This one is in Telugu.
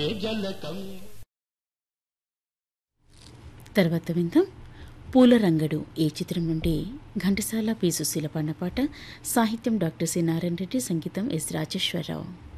తర్వాత విందాం పూల రంగడు ఈ చిత్రం నుండి ఘంటసాల పి సుశీల పాడిన పాట. సాహిత్యం డాక్టర్ సి నారాయణ రెడ్డి, సంగీతం ఎస్ రాజేశ్వరరావు.